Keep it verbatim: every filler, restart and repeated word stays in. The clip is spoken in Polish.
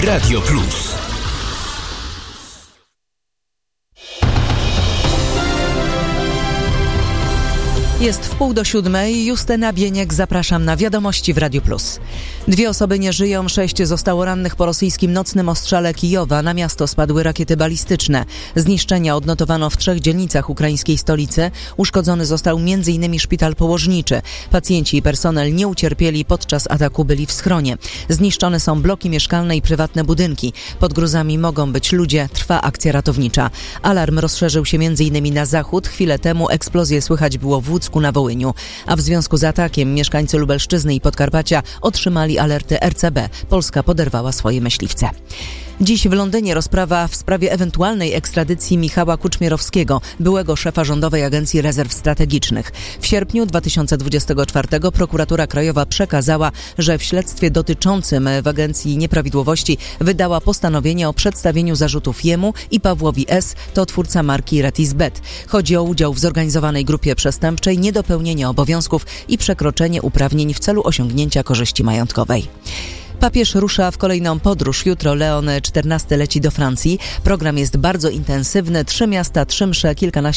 Radio Plus. Jest w pół do siódmej. Justyna Bieniek, zapraszam na Wiadomości w Radiu Plus. Dwie osoby nie żyją, sześć zostało rannych po rosyjskim nocnym ostrzale Kijowa. Na miasto spadły rakiety balistyczne. Zniszczenia odnotowano w trzech dzielnicach ukraińskiej stolicy. Uszkodzony został między innymi szpital położniczy. Pacjenci i personel nie ucierpieli, podczas ataku byli w schronie. Zniszczone są bloki mieszkalne i prywatne budynki. Pod gruzami mogą być ludzie. Trwa akcja ratownicza. Alarm rozszerzył się między innymi na zachód. Chwilę temu eksplozję słychać było w Łódzku na Wołyniu. A w związku z atakiem mieszkańcy Lubelszczyzny i Podkarpacia otrzymali alerty R C B. Polska poderwała swoje myśliwce. Dziś w Londynie rozprawa w sprawie ewentualnej ekstradycji Michała Kuczmierowskiego, byłego szefa Rządowej Agencji Rezerw Strategicznych. W sierpniu dwa tysiące dwudziestego czwartego prokuratura krajowa przekazała, że w śledztwie dotyczącym w agencji nieprawidłowości wydała postanowienie o przedstawieniu zarzutów jemu i Pawłowi S., to twórca marki Ratisbet. Chodzi o udział w zorganizowanej grupie przestępczej, niedopełnienie obowiązków i przekroczenie uprawnień w celu osiągnięcia korzyści majątkowej. Papież rusza w kolejną podróż. Jutro Leon czternasty leci do Francji. Program jest bardzo intensywny. Trzy miasta, trzy msze, kilkanaście